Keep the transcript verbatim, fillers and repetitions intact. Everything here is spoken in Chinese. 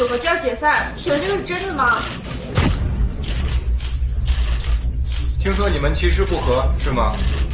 楚河就要解散，请问这个是真的吗？ 听说你们其实不和，是吗？